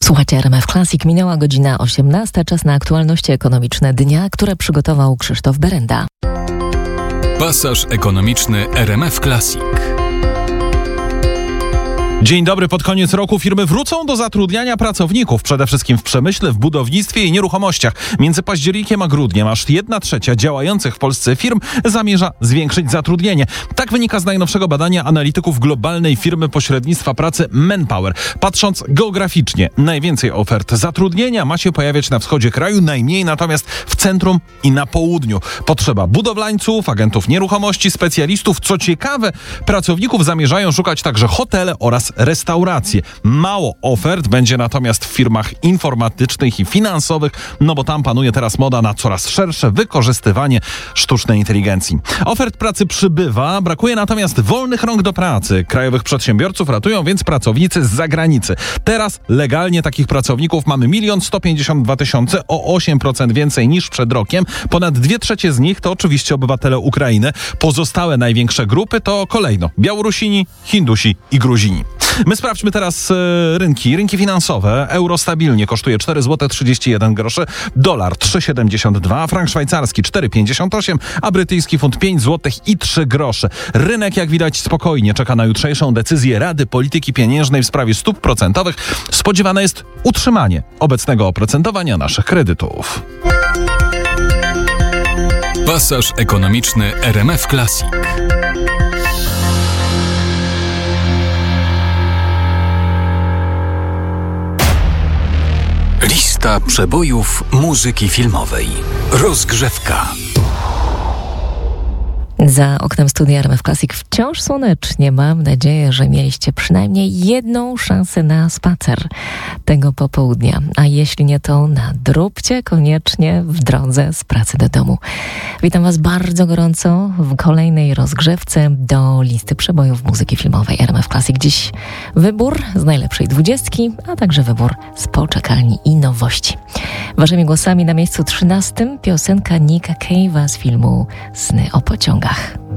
Słuchajcie RMF Classic, minęła godzina 18, czas na aktualności ekonomiczne dnia, które przygotował Krzysztof Berenda. Pasaż ekonomiczny RMF Classic. Dzień dobry. Pod koniec roku firmy wrócą do zatrudniania pracowników, przede wszystkim w przemyśle, w budownictwie i nieruchomościach. Między październikiem a grudniem aż 1/3 działających w Polsce firm zamierza zwiększyć zatrudnienie. Tak wynika z najnowszego badania analityków globalnej firmy pośrednictwa pracy Manpower. Patrząc geograficznie, najwięcej ofert zatrudnienia ma się pojawiać na wschodzie kraju, najmniej natomiast w centrum i na południu. Potrzeba budowlańców, agentów nieruchomości, specjalistów. Co ciekawe, pracowników zamierzają szukać także hotele oraz restauracje. Mało ofert będzie natomiast w firmach informatycznych i finansowych, no bo tam panuje teraz moda na coraz szersze wykorzystywanie sztucznej inteligencji. Ofert pracy przybywa, brakuje natomiast wolnych rąk do pracy. Krajowych przedsiębiorców ratują więc pracownicy z zagranicy. Teraz legalnie takich pracowników mamy 1 152 000, o 8% więcej niż przed rokiem. Ponad 2/3 z nich to oczywiście obywatele Ukrainy. Pozostałe największe grupy to kolejno Białorusini, Hindusi i Gruzini. My sprawdźmy teraz rynki finansowe. Euro stabilnie kosztuje 4,31 zł, dolar 3,72, frank szwajcarski 4,58, a brytyjski funt 5 zł i 3 grosze. Rynek, jak widać, spokojnie czeka na jutrzejszą decyzję Rady Polityki Pieniężnej w sprawie stóp procentowych. Spodziewane jest utrzymanie obecnego oprocentowania naszych kredytów. Pasaż ekonomiczny RMF Classic. Lista przebojów muzyki filmowej. Rozgrzewka. Za oknem studia RMF Classic wciąż słonecznie. Mam nadzieję, że mieliście przynajmniej jedną szansę na spacer tego popołudnia. A jeśli nie, to nadróbcie koniecznie w drodze z pracy do domu. Witam Was bardzo gorąco w kolejnej rozgrzewce do listy przebojów muzyki filmowej RMF Classic. Dziś wybór z najlepszej 20, a także wybór z poczekalni i nowości. Waszymi głosami na miejscu 13 piosenka Nicka Cave'a z filmu Sny o pociągach.